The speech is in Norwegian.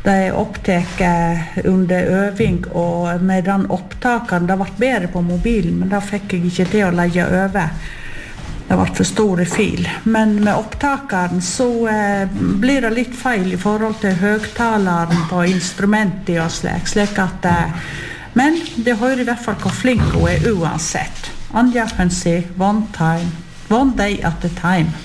det opptaket under øving, og med den opptakeren, det ble bedre på mobilen, men da fikk jeg ikke til å legge over. Det ble for store fil. Men med opptakeren så blir det litt feil I forhold til høgtaleren på instrumentet og slik at men det hører I hvert fall hvor flink hun uansett. Anja kan si one day at a time.